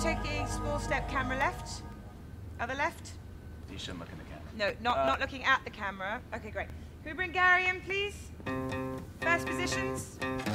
take a small step, camera left. Other left. You shouldn't look in the camera. No, not looking at the camera. Okay, great. Can we bring Gary in, please? First positions.